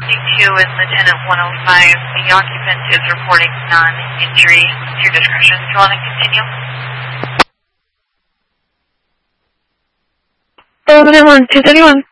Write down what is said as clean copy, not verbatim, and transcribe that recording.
52 is Lieutenant 105. The occupant is reporting non-injury. It's your discretion. Do you want to continue? Lieutenant 1, 231.